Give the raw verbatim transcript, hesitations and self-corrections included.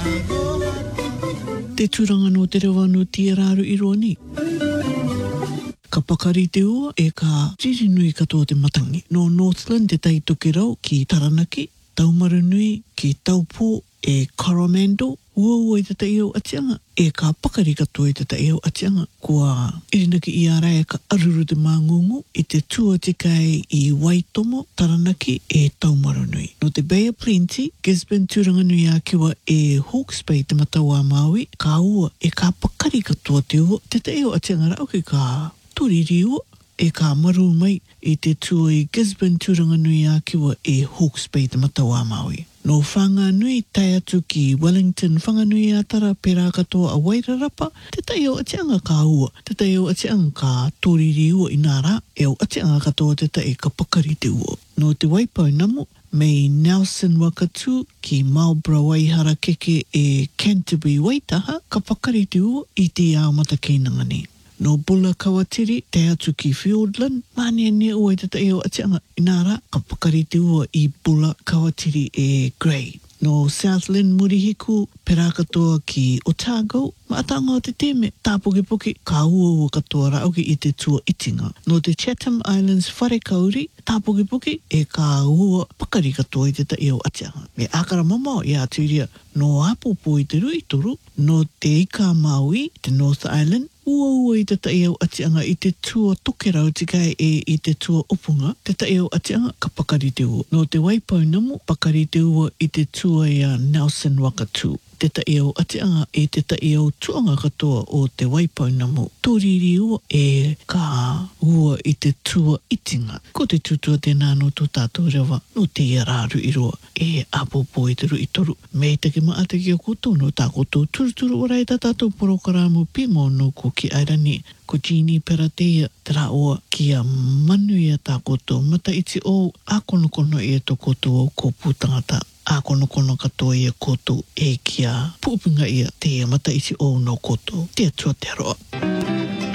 Te turanga no te rewa no tia raru i roa ni. Ka pakari te ua e ka tirinui katoa te matangi. No Northland te taitoke rau ki Taranaki, Taumaru Nui ki Taupō e Coromandel, ua ua i te tai au atianga, e ka pakari katoa i te tai au atianga, kua irinaki i ara e ka aruru te māngungu i te tua te kai i Waitomo, Taranaki e Taumaru Nui. No te Bay of Plenty, Gisborne turanga nui a kiwa e Hawke's Bay te matau a Maui, ka ua e ka pakari katoa te ua, te tai au atianga rau ki ka turiri ua, e ka maru mai i te tua i Gisborne turanga nui a kiwa e Hawke's Bay te matau a Maui. No whanga nui tai atu ki Wellington, whanga nui a tara pera katoa a Wairarapa, te tai au atianga ka ua, te tai au atianga ka tōriri ua i nara, e au atianga katoa te tai ka pakari te ua. No te Waipau namu, mei Nelson Wakatu ki Marlborough Waihara keke e Canterbury Waitaha, ka pakari te ua i te ao matakeinanga ni. No Bula Kawatiri, te atu ki Fiordland, mane ne ua i te tai au atianga inara, ka pakari te ua i Bula Kawatiri e Grey. No Southland Murihiku, pera katoa ki Otago, maatanga o te teme, tāpoke-poke, ka ua ua katoa rauki i te tua itinga. No te Chatham Islands Wharekauri, tāpoke-poke, e ka ua pakari katoa i te tai au atianga. Me akara mamao i aturia, no Apopo i te rui toru, no te Ika Maui, te North Island, ua ua i te tai au atianga i te tua tokerau tikai e i te tua opunga, te tai au atianga ka pakari te ua. No te Waipau namu, pakari te ua i te tua i a Nelson Wakatu. Te tai au atianga e te tai au tuanga katoa o te Waipau namu. Tōriri ua e ka ua i te tua itinga. Ko te tutua tēnā no tō tātou rewa, no te raru i roa e Apopo i te rui toru. Me te ke maa te ki o koto no tā koto turuturu ora e tā tātou porokaramu pimo no ko ki airani. Ko Jeannie Peratea te rā oa ki a manu i a tā koto. Mata iti o a konokono i a tō koto o ko pūtangata. A konokono katoa i a koto e ki a pūpinga i a te mata iti o no koto. Te atua te roa.